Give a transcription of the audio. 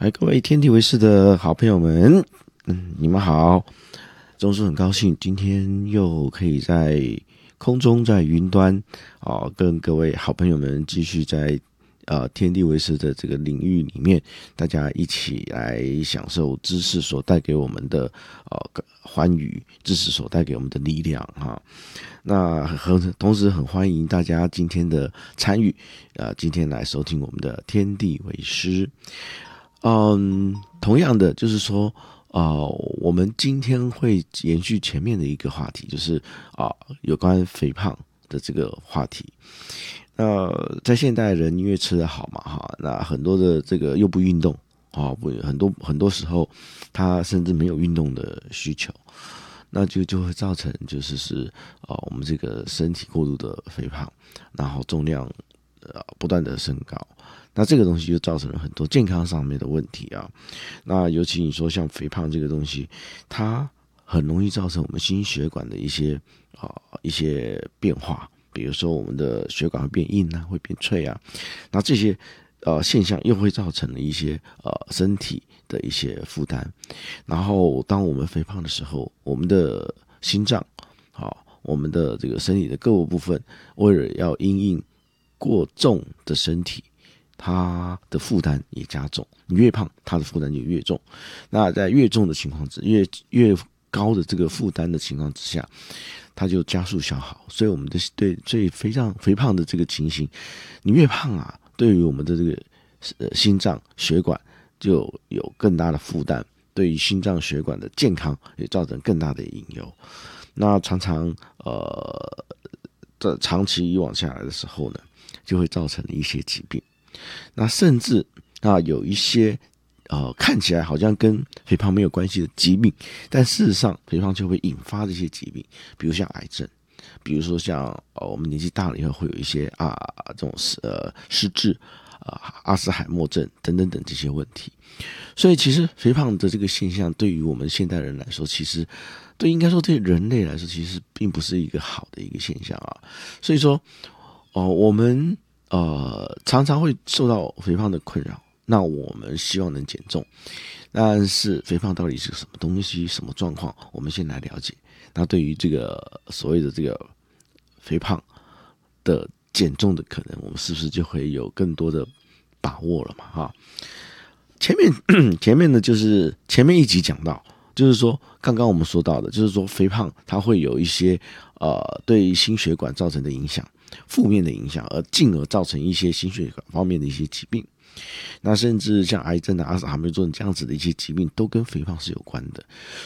各位天地为师的好朋友们，你们好。中叔很高兴今天又可以在空中在云端跟各位好朋友们继续在天地为师的这个领域里面，大家一起来享受知识所带给我们的欢愉，知识所带给我们的力量哈。那同时很欢迎大家今天的参与，今天来收听我们的天地为师。同样的就是说，我们今天会延续前面的一个话题，就是有关肥胖的这个话题。在现代人因为吃得好嘛哈，那很多的这个又不运动很多时候他甚至没有运动的需求，那就会造成我们这个身体过度的肥胖，然后重量不断的升高。那这个东西就造成了很多健康上面的问题啊。那尤其你说像肥胖这个东西，它很容易造成我们心血管的一些变化，比如说我们的血管会变硬啊，会变脆啊。那这些现象又会造成了一些身体的一些负担。然后当我们肥胖的时候，我们的心脏我们的这个身体的各个部分，为了要因应过重的身体，它的负担也加重，你越胖，它的负担就越重。那在越重的情况越高的这个负担的情况之下，它就加速消耗。所以我们对肥胖的这个情形，你越胖对于我们的这个心脏血管就有更大的负担，对于心脏血管的健康也造成更大的隐忧。那常常长期以往下来的时候呢，就会造成一些疾病。那甚至有一些看起来好像跟肥胖没有关系的疾病，但事实上肥胖就会引发这些疾病，比如像癌症，比如说像我们年纪大了以后会有一些这种失智阿兹海默症等等等这些问题。所以其实肥胖的这个现象对于我们现代人来说，其实应该说对人类来说，其实并不是一个好的一个现象啊。所以说我们常常会受到肥胖的困扰，那我们希望能减重，但是肥胖到底是什么东西，什么状况，我们先来了解。那对于这个所谓的这个肥胖的减重的可能，我们是不是就会有更多的把握了嘛？哈，前面呢，就是前面一集讲到，就是说刚刚我们说到的，就是说肥胖它会有一些对心血管造成的影响，负面的影响，而进而造成一些心血管方面的一些疾病。那甚至像癌症阿兹海默症这样子的一些疾病都跟肥胖是有关的。